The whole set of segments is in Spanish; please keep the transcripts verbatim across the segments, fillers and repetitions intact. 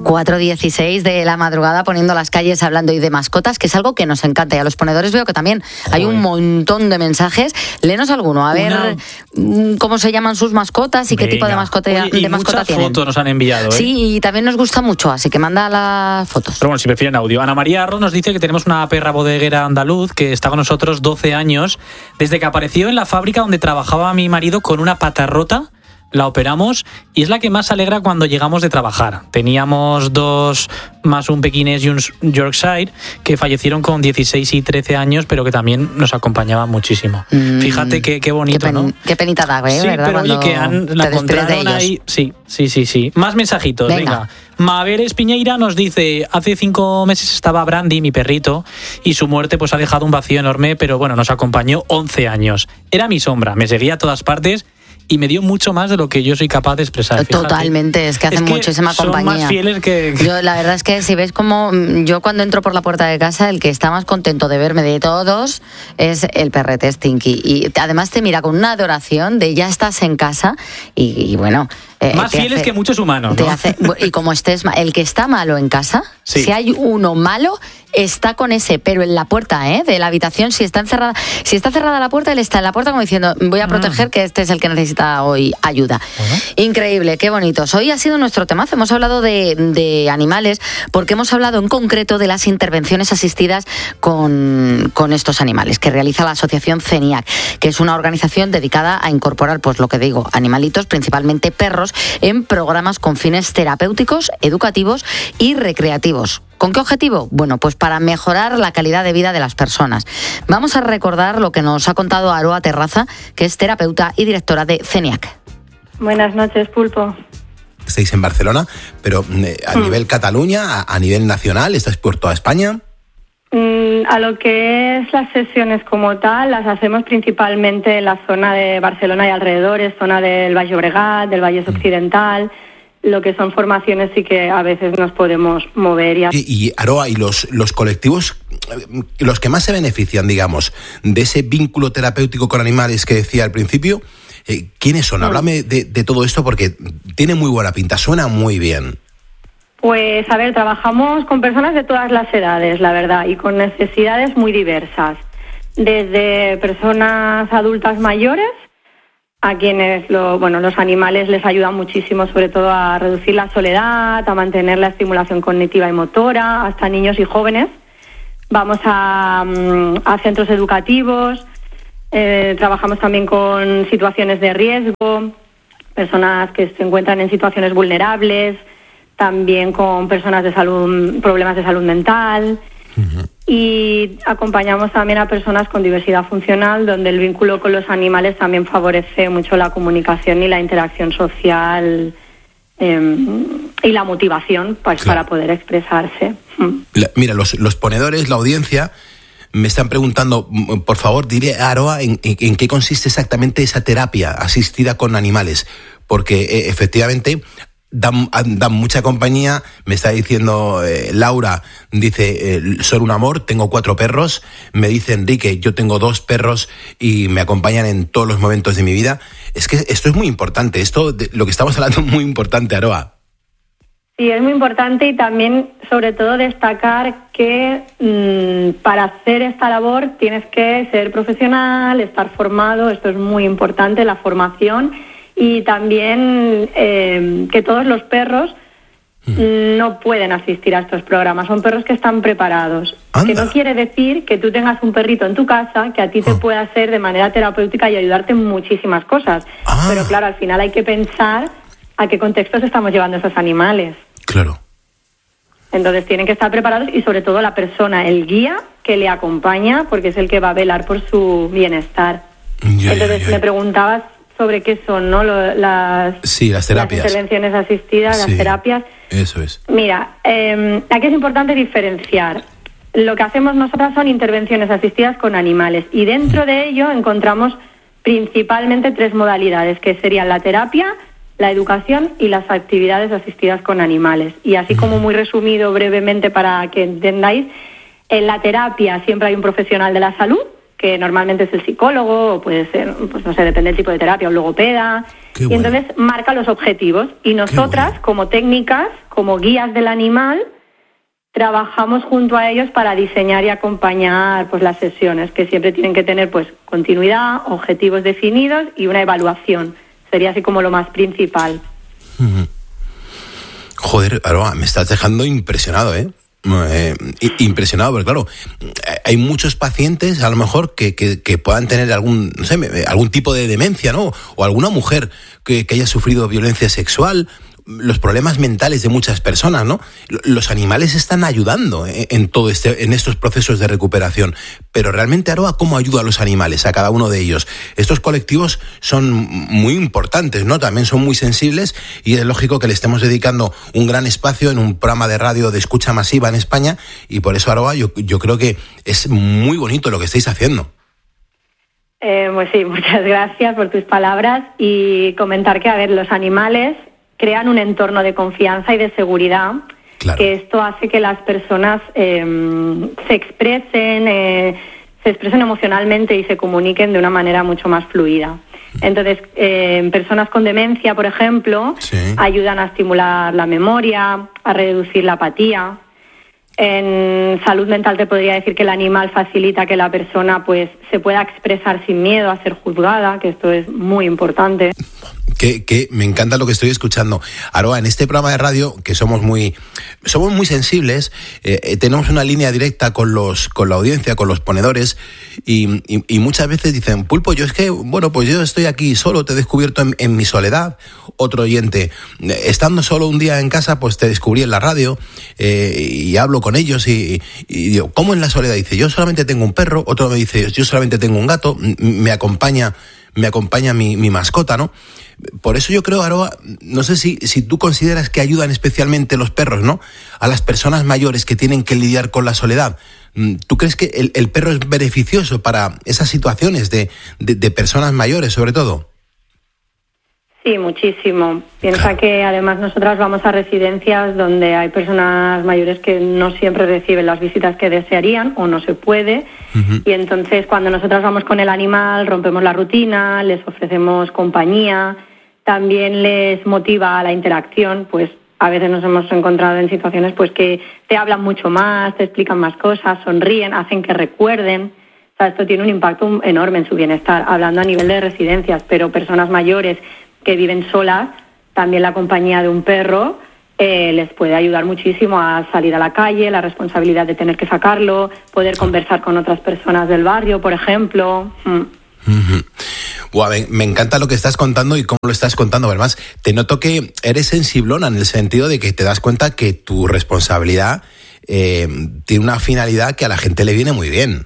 cuatro dieciséis de la madrugada, poniendo las calles, hablando hoy de mascotas, que es algo que nos encanta. Y a los ponedores veo que también Joder. hay un montón de mensajes. Léenos alguno, a ver Una... cómo se llaman sus mascotas y Venga. qué tipo de mascota, Oye, y de mascota tienen. Muchas fotos nos han enviado, ¿eh? Sí, y también nos gusta mucho, así que manda las fotos. Pero bueno, si prefieren audio. Ana María Arro nos dice que tenemos una perra bodeguera andaluz que está con nosotros doce años, desde que apareció en la fábrica donde trabajaba mi marido con una pata rota. La operamos y es la que más alegra cuando llegamos de trabajar. Teníamos dos, más un pequinés y un Yorkshire, que fallecieron con dieciséis y trece años, pero que también nos acompañaban muchísimo. Mm, Fíjate qué, qué bonito, qué pen, ¿no? Qué penita da, ¿eh? Sí, ¿verdad? pero oye, que han, la encontraron ahí. Sí, sí, sí, sí. Más mensajitos, venga. venga. Maver Espiñeira nos dice, hace cinco meses estaba Brandy, mi perrito, y su muerte pues ha dejado un vacío enorme, pero bueno, nos acompañó once años. Era mi sombra, me seguía a todas partes y me dio mucho más de lo que yo soy capaz de expresar. Fíjate. Totalmente, es que hacen es que muchísima son compañía. Más fieles que... Yo, la verdad es que si ves como yo cuando entro por la puerta de casa, el que está más contento de verme de todos es el perrete Stinky. Y además te mira con una adoración de ya estás en casa y, y bueno... Eh, más fieles hace, que muchos humanos, ¿no? Hace, y como estés, el que está malo en casa, sí. si hay uno malo, está con ese, pero en la puerta, ¿eh? De la habitación, si está encerrada, si está cerrada la puerta, él está en la puerta como diciendo, voy a proteger, que este es el que necesita hoy ayuda. Uh-huh. Increíble, qué bonitos. Hoy ha sido nuestro temazo, hemos hablado de, de animales, porque hemos hablado en concreto de las intervenciones asistidas con, con estos animales, que realiza la asociación CENIAC, que es una organización dedicada a incorporar, pues lo que digo, animalitos, principalmente perros, en programas con fines terapéuticos, educativos y recreativos. ¿Con qué objetivo? Bueno, pues para mejorar la calidad de vida de las personas. Vamos a recordar lo que nos ha contado Aroa Terraza, que es terapeuta y directora de CENIAC. Buenas noches, Pulpo. Estáis en Barcelona, pero a mm. nivel Cataluña, a, a nivel nacional, ¿estáis por toda España? Mm, a lo que es las sesiones como tal, las hacemos principalmente en la zona de Barcelona y alrededores, zona del Baix Llobregat, del Vallès Occidental. Lo que son formaciones sí que a veces nos podemos mover. Y, y, y Aroa, ¿y los, los colectivos, los que más se benefician, digamos, de ese vínculo terapéutico con animales que decía al principio, eh, quiénes son? Sí. Háblame de, de todo esto porque tiene muy buena pinta, suena muy bien. Pues, a ver, trabajamos con personas de todas las edades, la verdad, y con necesidades muy diversas. Desde personas adultas mayores, a quienes lo, bueno, los animales les ayudan muchísimo, sobre todo a reducir la soledad, a mantener la estimulación cognitiva y motora, hasta niños y jóvenes. Vamos a, a centros educativos, eh, trabajamos también con situaciones de riesgo, personas que se encuentran en situaciones vulnerables, también con personas de salud, problemas de salud mental. Uh-huh. Y acompañamos también a personas con diversidad funcional, donde el vínculo con los animales también favorece mucho la comunicación y la interacción social eh, y la motivación pues, claro. para poder expresarse. La, mira, los, los ponedores, la audiencia, me están preguntando, por favor, dile a Aroa en, en, en qué consiste exactamente esa terapia asistida con animales, porque eh, efectivamente... Dan, dan mucha compañía, me está diciendo eh, Laura, dice, eh, son un amor, tengo cuatro perros, me dice Enrique, yo tengo dos perros y me acompañan en todos los momentos de mi vida. Es que esto es muy importante, esto, de, lo que estamos hablando es muy importante, Aroa. Sí, es muy importante y también, sobre todo, destacar que mmm, para hacer esta labor tienes que ser profesional, estar formado, esto es muy importante, la formación. Y también eh, que todos los perros mm. no pueden asistir a estos programas. Son perros que están preparados. Anda. Que no quiere decir que tú tengas un perrito en tu casa que a ti te oh. pueda hacer de manera terapéutica y ayudarte en muchísimas cosas. Ah. Pero claro, al final hay que pensar a qué contextos estamos llevando esos animales. Claro. Entonces tienen que estar preparados y sobre todo la persona, el guía que le acompaña, porque es el que va a velar por su bienestar. Ya, Entonces ya, ya. me preguntabas sobre qué son, ¿no? Lo, las, sí, las terapias. Las intervenciones asistidas, sí, las terapias. Eso es. Mira, eh, aquí es importante diferenciar. Lo que hacemos nosotras son intervenciones asistidas con animales y dentro de ello encontramos principalmente tres modalidades, que serían la terapia, la educación y las actividades asistidas con animales. Y así como muy resumido brevemente para que entendáis, en la terapia siempre hay un profesional de la salud que normalmente es el psicólogo, o puede ser, pues no sé, depende del tipo de terapia, un logopeda. Qué y bueno. entonces marca los objetivos. Y nosotras, bueno. como técnicas, como guías del animal, trabajamos junto a ellos para diseñar y acompañar pues las sesiones, que siempre tienen que tener pues continuidad, objetivos definidos y una evaluación. Sería así como lo más principal. Uh-huh. Joder, Aroa, me estás dejando impresionado, ¿eh? Eh, impresionado, porque claro, hay muchos pacientes a lo mejor que, que, que puedan tener algún, no sé, algún tipo de demencia, ¿no? O alguna mujer que, que haya sufrido violencia sexual, los problemas mentales de muchas personas, ¿no? Los animales están ayudando en, en todo este, en estos procesos de recuperación. Pero realmente, Aroa, ¿cómo ayuda a los animales, a cada uno de ellos? Estos colectivos son muy importantes, ¿no? También son muy sensibles y es lógico que le estemos dedicando un gran espacio en un programa de radio de escucha masiva en España y por eso, Aroa, yo, yo creo que es muy bonito lo que estáis haciendo. Eh, pues sí, muchas gracias por tus palabras y comentar que, a ver, los animales crean un entorno de confianza y de seguridad, claro, que esto hace que las personas eh, se expresen, eh, se expresen emocionalmente y se comuniquen de una manera mucho más fluida. Entonces, eh, personas con demencia, por ejemplo, sí, ayudan a estimular la memoria, a reducir la apatía. En salud mental te podría decir que el animal facilita que la persona pues se pueda expresar sin miedo a ser juzgada, que esto es muy importante. Que, que me encanta lo que estoy escuchando. Aroa, en este programa de radio, que somos muy somos muy sensibles, eh, tenemos una línea directa con los con la audiencia, con los ponedores, y, y, y muchas veces dicen, Pulpo, yo es que, bueno, pues yo estoy aquí solo, te he descubierto en, en mi soledad. Otro oyente, estando solo un día en casa, pues te descubrí en la radio, eh, y hablo con ellos y, y digo, ¿cómo en la soledad? Dice, yo solamente tengo un perro. Otro me dice, yo solamente tengo un gato, me acompaña me acompaña mi, mi mascota, ¿no? Por eso yo creo, Aroa, no sé si, si tú consideras que ayudan especialmente los perros, ¿no? A las personas mayores que tienen que lidiar con la soledad. ¿Tú crees que el, el perro es beneficioso para esas situaciones de, de, de personas mayores, sobre todo? Sí, muchísimo. Piensa claro. que además nosotras vamos a residencias donde hay personas mayores que no siempre reciben las visitas que desearían o no se puede. Uh-huh. Y entonces cuando nosotras vamos con el animal rompemos la rutina, les ofrecemos compañía, también les motiva a la interacción, pues a veces nos hemos encontrado en situaciones pues que te hablan mucho más, te explican más cosas, sonríen, hacen que recuerden. O sea, esto tiene un impacto enorme en su bienestar, hablando a nivel de residencias, pero personas mayores que viven solas, también la compañía de un perro eh, les puede ayudar muchísimo a salir a la calle, la responsabilidad de tener que sacarlo, poder conversar con otras personas del barrio, por ejemplo. Mm. Uh-huh. Wow, me, me encanta lo que estás contando y cómo lo estás contando. Además, te noto que eres sensiblona en el sentido de que te das cuenta que tu responsabilidad eh, tiene una finalidad que a la gente le viene muy bien.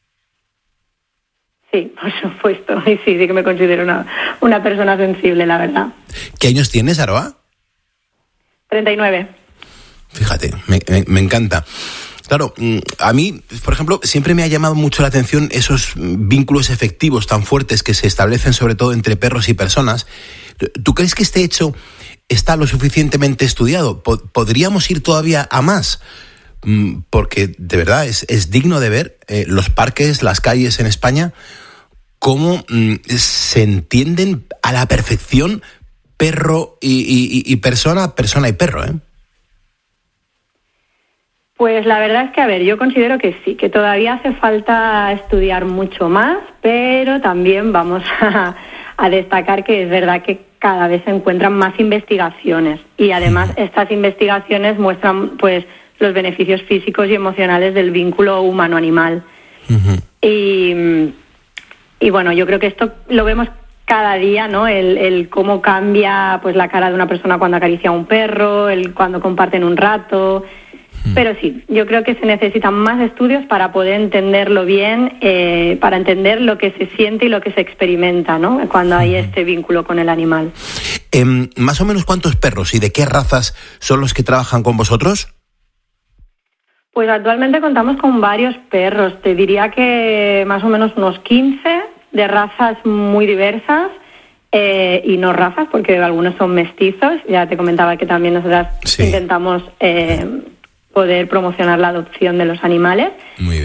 Sí, por supuesto. Y sí, sí que me considero una, una persona sensible, la verdad. ¿Qué años tienes, Aroa? treinta y nueve. Fíjate, me, me, me encanta. Claro, a mí, por ejemplo, siempre me ha llamado mucho la atención esos vínculos efectivos tan fuertes que se establecen sobre todo entre perros y personas. ¿Tú crees que este hecho está lo suficientemente estudiado? ¿Podríamos ir todavía a más? Porque de verdad es, es digno de ver eh, los parques, las calles en España, cómo mm, se entienden a la perfección perro y, y, y persona, persona y perro, ¿eh? Pues la verdad es que, a ver, yo considero que sí, que todavía hace falta estudiar mucho más, pero también vamos a, a destacar que es verdad que cada vez se encuentran más investigaciones y además estas investigaciones muestran, pues, los beneficios físicos y emocionales del vínculo humano-animal. Uh-huh. Y, y bueno, yo creo que esto lo vemos cada día, ¿no? El, el cómo cambia pues la cara de una persona cuando acaricia a un perro, el cuando comparten un rato. Uh-huh. Pero sí, yo creo que se necesitan más estudios para poder entenderlo bien, eh, para entender lo que se siente y lo que se experimenta, ¿no? Cuando hay este vínculo con el animal. Eh, ¿Más o menos cuántos perros y de qué razas son los que trabajan con vosotros? Pues actualmente contamos con varios perros, te diría que más o menos unos quince, de razas muy diversas eh, y no razas, porque algunos son mestizos. Ya te comentaba que también nosotras sí. intentamos eh, poder promocionar la adopción de los animales. Muy bien.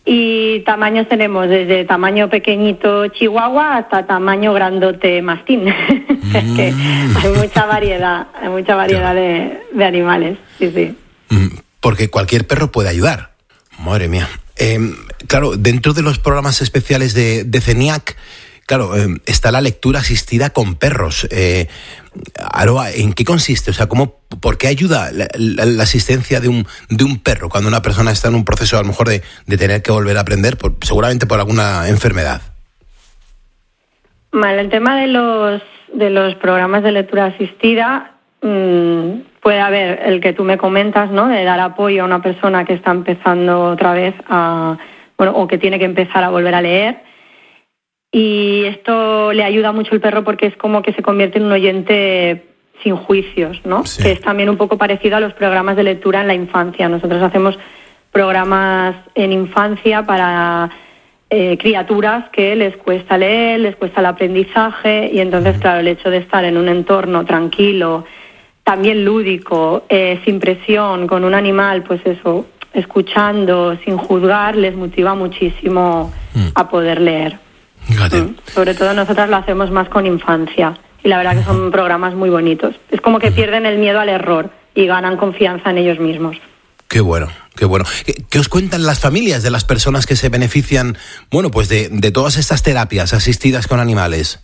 Y tamaños tenemos desde tamaño pequeñito chihuahua hasta tamaño grandote mastín. Mm. Es que hay mucha variedad, hay mucha variedad de, de animales, sí, sí. Porque cualquier perro puede ayudar. Madre mía. Eh, claro, dentro de los programas especiales de, de CENIAC, claro, eh, está la lectura asistida con perros. Eh, Aroa, ¿en qué consiste? O sea, ¿cómo, ¿por qué ayuda la, la, la asistencia de un, de un perro cuando una persona está en un proceso a lo mejor de, de tener que volver a aprender, por, seguramente por alguna enfermedad? Vale, el tema de los, de los programas de lectura asistida, mmm, puede haber el que tú me comentas, ¿no? De dar apoyo a una persona que está empezando otra vez a, bueno, o que tiene que empezar a volver a leer. Y esto le ayuda mucho al perro porque es como que se convierte en un oyente sin juicios, ¿no? Sí. Que es también un poco parecido a los programas de lectura en la infancia. Nosotros hacemos programas en infancia para eh, criaturas que les cuesta leer, les cuesta el aprendizaje, y entonces, claro, el hecho de estar en un entorno tranquilo, también lúdico, eh, sin presión, con un animal, pues eso, escuchando, sin juzgar, les motiva muchísimo mm. a poder leer. Mm. Sobre todo nosotras lo hacemos más con infancia y la verdad que son programas muy bonitos. Es como que pierden el miedo al error y ganan confianza en ellos mismos. Qué bueno, qué bueno. ¿Qué, qué os cuentan las familias de las personas que se benefician, bueno, pues de, de todas estas terapias asistidas con animales?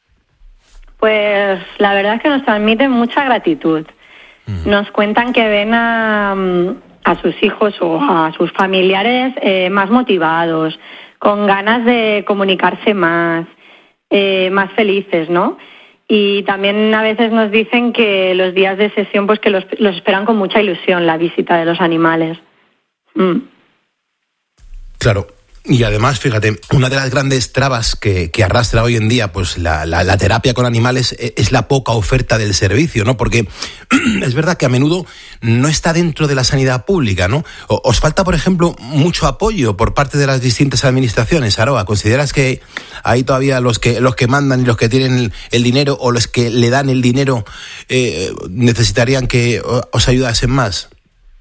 Pues la verdad es que nos transmiten mucha gratitud. Mm. Nos cuentan que ven a, a sus hijos o a sus familiares eh, más motivados, con ganas de comunicarse más, eh, más felices, ¿no? Y también a veces nos dicen que los días de sesión, pues que los, los esperan con mucha ilusión, la visita de los animales. Mm. Claro. Y además, fíjate, una de las grandes trabas que, que arrastra hoy en día pues la, la, la terapia con animales es la poca oferta del servicio, ¿no? Porque es verdad que a menudo no está dentro de la sanidad pública, ¿no? O, os falta, por ejemplo, mucho apoyo por parte de las distintas administraciones. Aroa, ¿consideras que hay todavía los que los que mandan y los que tienen el, el dinero o los que le dan el dinero eh, necesitarían que os ayudasen más?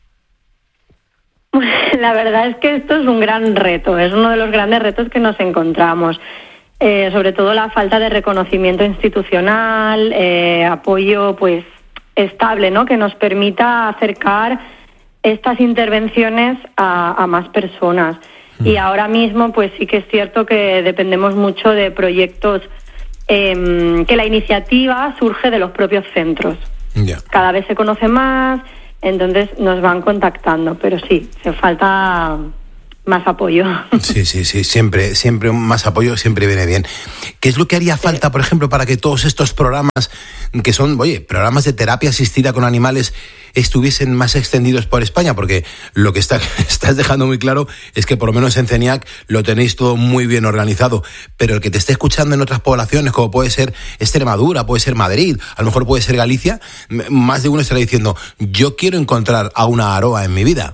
La verdad es que esto es un gran reto, es uno de los grandes retos que nos encontramos. Eh, sobre todo la falta de reconocimiento institucional, eh, apoyo pues estable, ¿no? Que nos permita acercar estas intervenciones a, a más personas. Mm. Y ahora mismo pues sí que es cierto que dependemos mucho de proyectos, eh, que la iniciativa surge de los propios centros. Yeah. Cada vez se conoce más. Entonces nos van contactando, pero sí, se falta más apoyo. Sí, sí, sí, siempre, siempre más apoyo siempre viene bien. ¿Qué es lo que haría falta, por ejemplo, para que todos estos programas, que son, oye, programas de terapia asistida con animales, estuviesen más extendidos por España? Porque lo que está, estás dejando muy claro es que por lo menos en CENIAC lo tenéis todo muy bien organizado, pero el que te esté escuchando en otras poblaciones, como puede ser Extremadura, puede ser Madrid, a lo mejor puede ser Galicia, más de uno estará diciendo, yo quiero encontrar a una Aroa en mi vida.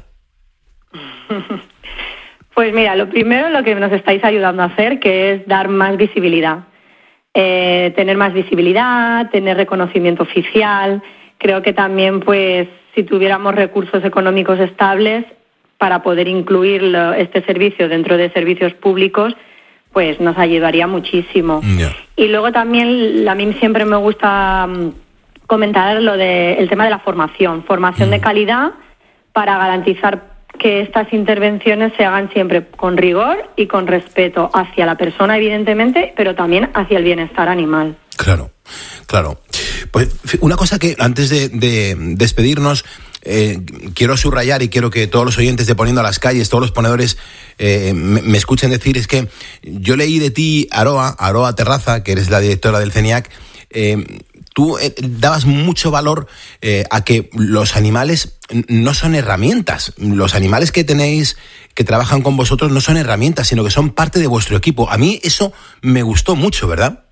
Pues mira, lo primero, lo que nos estáis ayudando a hacer, que es dar más visibilidad. Eh, tener más visibilidad, tener reconocimiento oficial. Creo que también, pues, si tuviéramos recursos económicos estables para poder incluir lo, este servicio dentro de servicios públicos, pues nos ayudaría muchísimo. Yeah. Y luego también, a mí siempre me gusta um, comentar lo de el tema de la formación. Formación mm. de calidad para garantizar que estas intervenciones se hagan siempre con rigor y con respeto hacia la persona, evidentemente, pero también hacia el bienestar animal. Claro, claro. Pues una cosa que antes de, de despedirnos eh, quiero subrayar y quiero que todos los oyentes de Poniendo a las Calles, todos los ponedores eh, me, me escuchen decir, es que yo leí de ti, Aroa, Aroa Terraza, que eres la directora del CENIAC, eh, tú eh, dabas mucho valor eh, a que los animales no son herramientas. Los animales que tenéis, que trabajan con vosotros, no son herramientas, sino que son parte de vuestro equipo. A mí eso me gustó mucho, ¿verdad?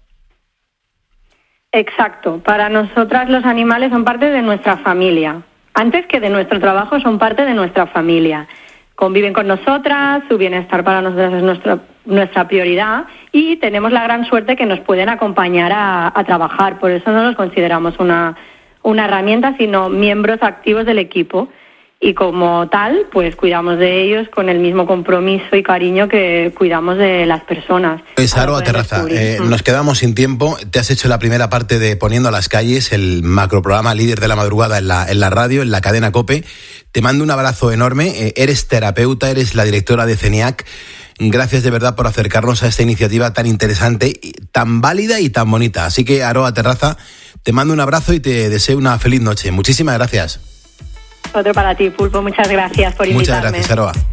Exacto. Para nosotras los animales son parte de nuestra familia. Antes que de nuestro trabajo, son parte de nuestra familia. Conviven con nosotras, su bienestar para nosotras es nuestra, nuestra prioridad y tenemos la gran suerte que nos pueden acompañar a, a trabajar. Por eso no los consideramos una, una herramienta, sino miembros activos del equipo. y como tal, pues cuidamos de ellos con el mismo compromiso y cariño que cuidamos de las personas. Pues Aroa Terraza, eh, mm. nos quedamos sin tiempo. Te has hecho la primera parte de Poniendo a las calles, el macroprograma líder de la madrugada en la, en la radio, en la cadena COPE. Te mando un abrazo enorme. Eh, eres terapeuta, eres la directora de CENIAC. Gracias de verdad por acercarnos a esta iniciativa tan interesante, tan válida y tan bonita. Así que, Aroa Terraza, te mando un abrazo y te deseo una feliz noche. Muchísimas gracias. Otro para ti, Pulpo. Muchas gracias por invitarme. Muchas gracias, Aroa.